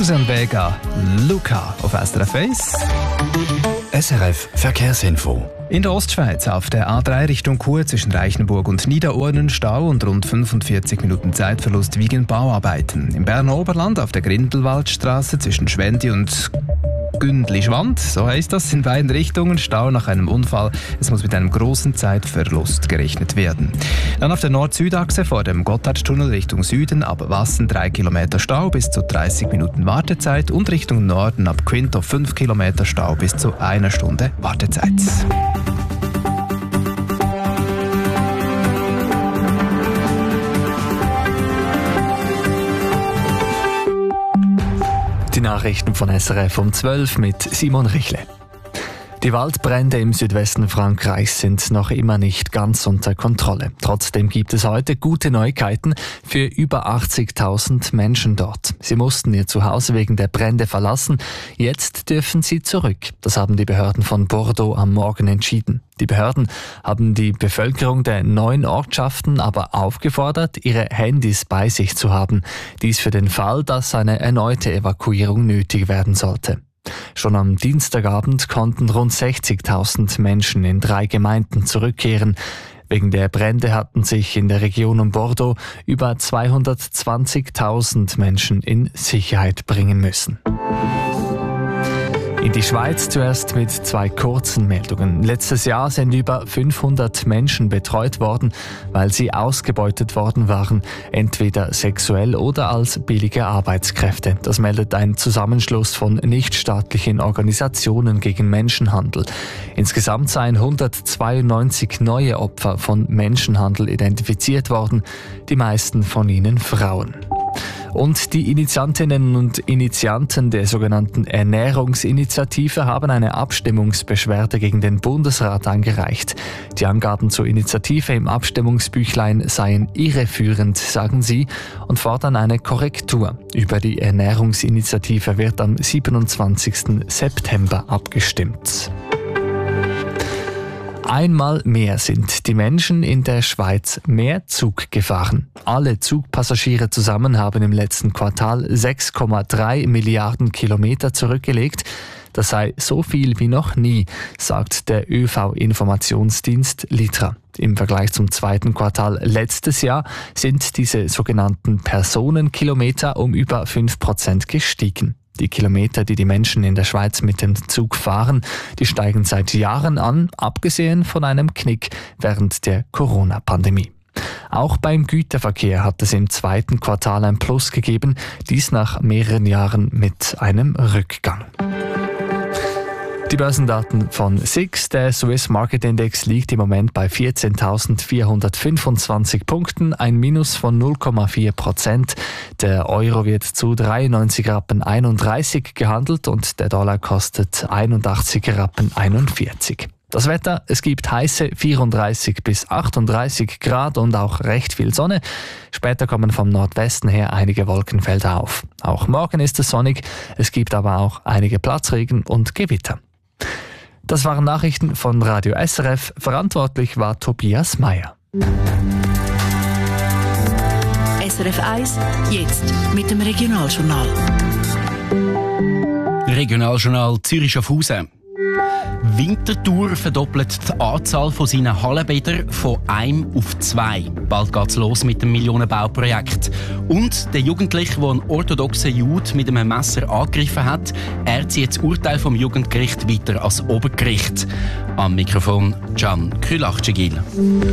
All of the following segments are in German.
Susan Vega, Luca auf SRF 1. SRF Verkehrsinfo. In der Ostschweiz auf der A3 Richtung Chur zwischen Reichenburg und Niederurnen Stau und rund 45 Minuten Zeitverlust wegen Bauarbeiten. Im Berner Oberland auf der Grindelwaldstraße zwischen Schwendi und Gündli-Schwand, so heißt das, in beiden Richtungen Stau nach einem Unfall. Es muss mit einem großen Zeitverlust gerechnet werden. Dann auf der Nord-Süd-Achse vor dem Gotthardtunnel Richtung Süden ab Wassen 3 Kilometer Stau bis zu 30 Minuten Wartezeit und Richtung Norden ab Quinto 5 Kilometer Stau bis zu 1 Stunde Wartezeit. Die Nachrichten von SRF um 12 mit Simon Richle. Die Waldbrände im Südwesten Frankreichs sind noch immer nicht ganz unter Kontrolle. Trotzdem gibt es heute gute Neuigkeiten für über 80.000 Menschen dort. Sie mussten ihr Zuhause wegen der Brände verlassen. Jetzt dürfen sie zurück. Das haben die Behörden von Bordeaux am Morgen entschieden. Die Behörden haben die Bevölkerung der 9 Ortschaften aber aufgefordert, ihre Handys bei sich zu haben. Dies für den Fall, dass eine erneute Evakuierung nötig werden sollte. Schon am Dienstagabend konnten rund 60.000 Menschen in 3 Gemeinden zurückkehren. Wegen der Brände hatten sich in der Region um Bordeaux über 220.000 Menschen in Sicherheit bringen müssen. In die Schweiz zuerst mit 2 kurzen Meldungen. Letztes Jahr sind über 500 Menschen betreut worden, weil sie ausgebeutet worden waren, entweder sexuell oder als billige Arbeitskräfte. Das meldet ein Zusammenschluss von nichtstaatlichen Organisationen gegen Menschenhandel. Insgesamt seien 192 neue Opfer von Menschenhandel identifiziert worden, die meisten von ihnen Frauen. Und die Initiantinnen und Initianten der sogenannten Ernährungsinitiative haben eine Abstimmungsbeschwerde gegen den Bundesrat eingereicht. Die Angaben zur Initiative im Abstimmungsbüchlein seien irreführend, sagen sie, und fordern eine Korrektur. Über die Ernährungsinitiative wird am 27. September abgestimmt. Einmal mehr sind die Menschen in der Schweiz mehr Zug gefahren. Alle Zugpassagiere zusammen haben im letzten Quartal 6,3 Milliarden Kilometer zurückgelegt. Das sei so viel wie noch nie, sagt der ÖV-Informationsdienst Litra. Im Vergleich zum zweiten Quartal letztes Jahr sind diese sogenannten Personenkilometer um über 5% gestiegen. Die Kilometer, die die Menschen in der Schweiz mit dem Zug fahren, die steigen seit Jahren an, abgesehen von einem Knick während der Corona-Pandemie. Auch beim Güterverkehr hat es im zweiten Quartal ein Plus gegeben, dies nach mehreren Jahren mit einem Rückgang. Die Börsendaten von SIX, der Swiss Market Index, liegt im Moment bei 14.425 Punkten, ein Minus von 0,4%. Der Euro wird zu 93,31 Rappen gehandelt und der Dollar kostet 81,41 Rappen. Das Wetter, es gibt heiße 34 bis 38 Grad und auch recht viel Sonne. Später kommen vom Nordwesten her einige Wolkenfelder auf. Auch morgen ist es sonnig, es gibt aber auch einige Platzregen und Gewitter. Das waren Nachrichten von Radio SRF. Verantwortlich war Tobias Meyer. SRF 1, jetzt mit dem Regionaljournal. Regionaljournal Zürich-Schaffhausen. Winterthur verdoppelt die Anzahl von seinen Hallenbädern von 1 auf 2. Bald geht's los mit dem Millionenbauprojekt. Und der Jugendliche, der einen orthodoxen Jude mit einem Messer angegriffen hat, er zieht das Urteil vom Jugendgericht weiter als Obergericht. Am Mikrofon Can Külachcegil.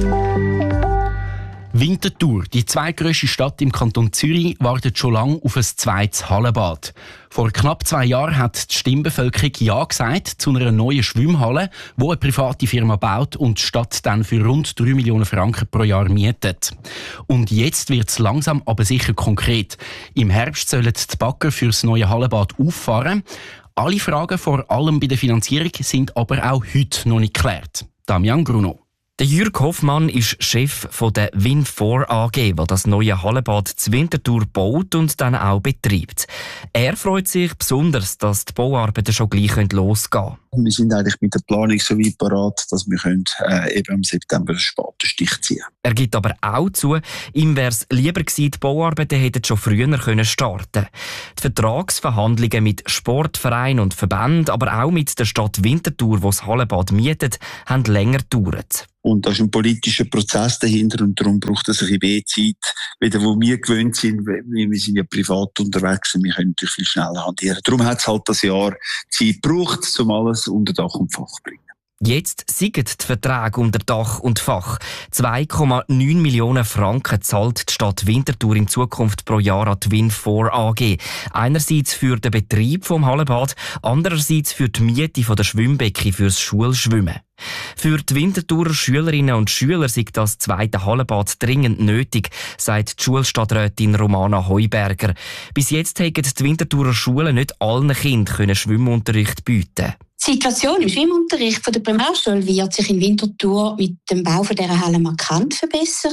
Winterthur, die zweitgrösste Stadt im Kanton Zürich, wartet schon lange auf ein zweites Hallenbad. Vor knapp 2 Jahren hat die Stimmbevölkerung Ja gesagt zu einer neuen Schwimmhalle, die eine private Firma baut und die Stadt dann für rund 3 Millionen Franken pro Jahr mietet. Und jetzt wird es langsam aber sicher konkret. Im Herbst sollen die Bagger für das neue Hallenbad auffahren. Alle Fragen, vor allem bei der Finanzierung, sind aber auch heute noch nicht geklärt. Damian Gruno. Der Jürg Hoffmann ist Chef der Win4 AG, die das neue Hallenbad zu Winterthur baut und dann auch betreibt. Er freut sich besonders, dass die Bauarbeiten schon gleich losgehen können. Wir sind eigentlich mit der Planung so weit parat, dass wir eben im September einen Spatenstich ziehen können. Er gibt aber auch zu, ihm wäre es lieber gewesen, die Bauarbeiten hätten schon früher starten können. Die Vertragsverhandlungen mit Sportvereinen und Verbänden, aber auch mit der Stadt Winterthur, die das Hallenbad mietet, haben länger gedauert. Und da ist ein politischer Prozess dahinter und darum braucht es ein bisschen mehr Zeit, wieder wo wir gewöhnt sind. Wir sind ja privat unterwegs und wir können natürlich viel schneller hantieren. Darum hat es halt das Jahr Zeit gebraucht, um alles unter Dach und Fach zu bringen. Jetzt sind die Verträge unter Dach und Fach. 2,9 Millionen Franken zahlt die Stadt Winterthur in Zukunft pro Jahr an die Win4 AG. Einerseits für den Betrieb vom Hallenbad, andererseits für die Miete der Schwimmbecken fürs Schulschwimmen. Für die Winterthurer Schülerinnen und Schüler sei das zweite Hallenbad dringend nötig, sagt die Schulstadträtin Romana Heuberger. Bis jetzt haben die Winterthurer Schulen nicht allen Kindern Schwimmunterricht bieten. Die Situation im Schwimmunterricht der Primarschule wird sich in Winterthur mit dem Bau dieser Halle markant verbessern.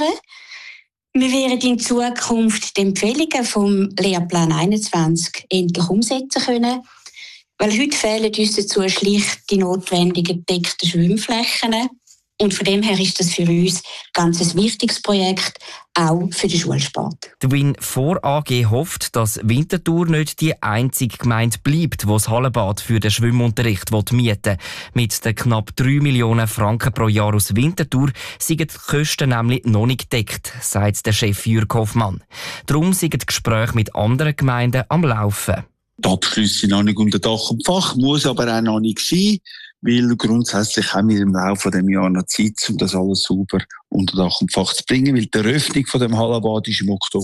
Wir werden in Zukunft die Empfehlungen vom Lehrplan 21 endlich umsetzen können, weil heute fehlen uns dazu schlicht die notwendigen gedeckten Schwimmflächen. Und von dem her ist das für uns ganz ein wichtiges Projekt, auch für den Schulsport. Die Win4 AG hofft, dass Winterthur nicht die einzige Gemeinde bleibt, die das Hallenbad für den Schwimmunterricht mieten will. Mit den knapp 3 Millionen Franken pro Jahr aus Winterthur sind die Kosten nämlich noch nicht gedeckt, sagt der Chef Jürg Hoffmann. Darum sind die Gespräche mit anderen Gemeinden am Laufen. Die Abschlüsse sind noch nicht unter Dach und Fach, muss aber auch noch nicht sein, weil grundsätzlich haben wir im Laufe dieses Jahres noch Zeit, um das alles sauber unter Dach und Fach zu bringen, weil die Eröffnung von dem Hallenbad ist im Oktober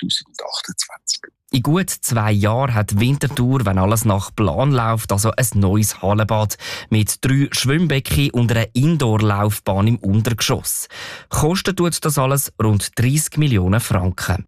2028. In gut 2 Jahren hat Winterthur, wenn alles nach Plan läuft, also ein neues Hallenbad mit 3 Schwimmbecken und einer Indoor-Laufbahn im Untergeschoss. Kostet tut das alles rund 30 Millionen Franken.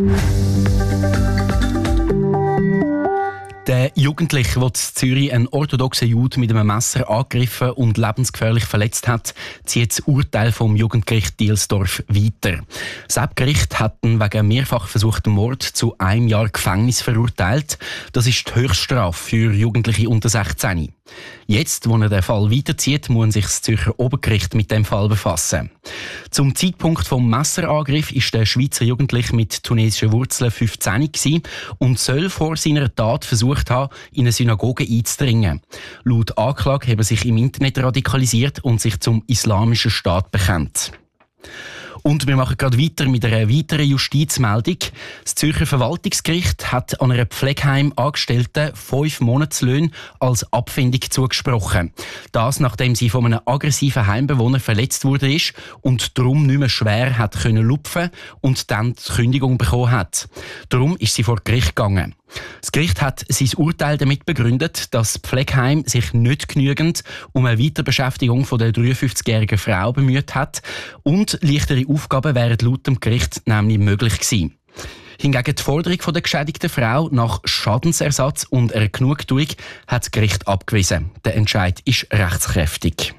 Der Jugendliche, der in Zürich einen orthodoxen Jude mit einem Messer angegriffen und lebensgefährlich verletzt hat, zieht das Urteil vom Jugendgericht Dielsdorf weiter. Das Erbgericht hat ihn wegen mehrfach versuchtem Mord zu 1 Jahr Gefängnis verurteilt. Das ist die Höchststrafe für Jugendliche unter 16. Jetzt, wo er den Fall weiterzieht, muss sich das Zürcher Obergericht mit dem Fall befassen. Zum Zeitpunkt des Messerangriffs ist der Schweizer Jugendliche mit tunesischen Wurzeln 15 gewesen und soll vor seiner Tat versucht haben, in eine Synagoge einzudringen. Laut Anklage haben sich im Internet radikalisiert und sich zum islamischen Staat bekennt. Und wir machen gerade weiter mit einer weiteren Justizmeldung. Das Zürcher Verwaltungsgericht hat an einer Pflegeheimangestellten 5 Monatslöhne als Abfindung zugesprochen. Das, nachdem sie von einem aggressiven Heimbewohner verletzt wurde und darum nicht mehr schwer hat können lupfen und dann die Kündigung bekommen hat. Darum ist sie vor Gericht gegangen. Das Gericht hat sein Urteil damit begründet, dass das Pflegeheim sich nicht genügend um eine Weiterbeschäftigung von der 53-jährigen Frau bemüht hat und leichtere Aufgaben wären laut dem Gericht nämlich möglich gewesen. Hingegen die Forderung der geschädigten Frau nach Schadensersatz und einer Genugtuung hat das Gericht abgewiesen. Der Entscheid ist rechtskräftig.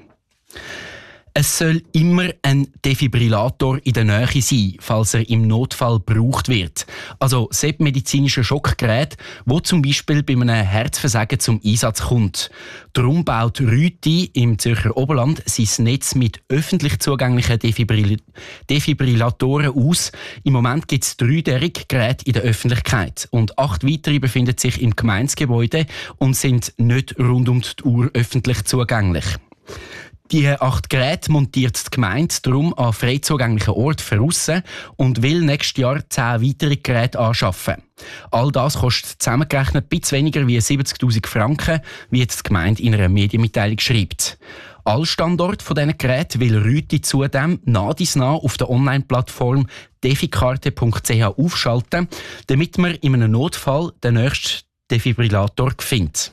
Es soll immer ein Defibrillator in der Nähe sein, falls er im Notfall gebraucht wird. Also medizinische Schockgerät, wo zum Beispiel bei einem Herzversagen zum Einsatz kommt. Darum baut Rüti im Zürcher Oberland sein Netz mit öffentlich zugänglichen Defibrillatoren aus. Im Moment gibt es 3 derartige Geräte in der Öffentlichkeit und 8 weitere befinden sich im Gemeindegebäude und sind nicht rund um die Uhr öffentlich zugänglich. Die 8 Geräte montiert die Gemeinde darum an frei zugänglichen Orten voraus und will nächstes Jahr 10 weitere Geräte anschaffen. All das kostet zusammengerechnet ein bisschen weniger wie 70'000 Franken, wie jetzt die Gemeinde in einer Medienmitteilung schreibt. Alle Standorte von diesen Geräten will Rüti zudem nah auf der Online-Plattform defikarte.ch aufschalten, damit man in einem Notfall den nächsten Defibrillator findet.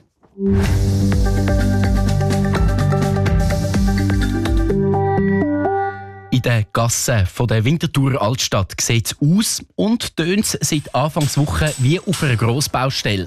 In den Gassen der Winterthurer Altstadt sieht es aus und tönt es seit Anfangswoche wie auf einer Grossbaustelle.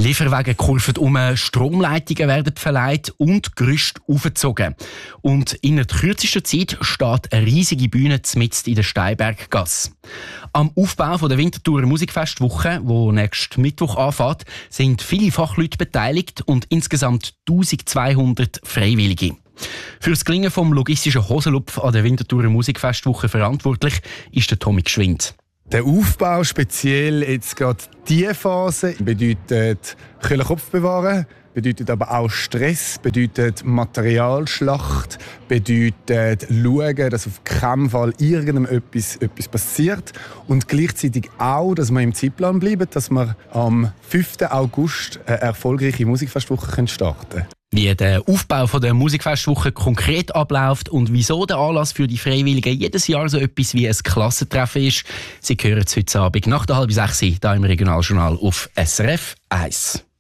Lieferwagen kurven um, Stromleitungen werden verleiht und Gerüste aufgezogen. Und in der kürzesten Zeit steht eine riesige Bühne mitten in der Steinberggasse. Am Aufbau der Winterthurer Musikfestwoche, die nächsten Mittwoch anfängt, sind viele Fachleute beteiligt und insgesamt 1200 Freiwillige. Für das Gelingen vom logistischen Hosenlupf an der Winterthurer Musikfestwoche verantwortlich ist der Tommy Gschwind. Der Aufbau, speziell jetzt gerade diese Phase, bedeutet kühlen Kopf bewahren, bedeutet aber auch Stress, bedeutet Materialschlacht, bedeutet schauen, dass auf keinen Fall etwas passiert und gleichzeitig auch, dass wir im Zeitplan bleiben, dass wir am 5. August eine erfolgreiche Musikfestwoche starten können. Wie der Aufbau der Musikfestwoche konkret abläuft und wieso der Anlass für die Freiwilligen jedes Jahr so etwas wie ein Klassentreffen ist, Sie hören es heute Abend nach der 5:30 hier im Regionaljournal auf SRF 1.